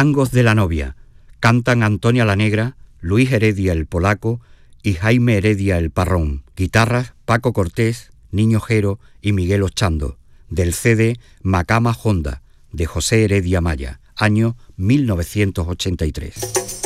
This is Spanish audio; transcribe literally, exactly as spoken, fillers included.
Tangos de la novia. Cantan Antonia la Negra, Luis Heredia el Polaco y Jaime Heredia el Parrón. Guitarras Paco Cortés, Niño Jero y Miguel Ochando. Del C D Macama Honda, de José Heredia Maya, año mil novecientos ochenta y tres.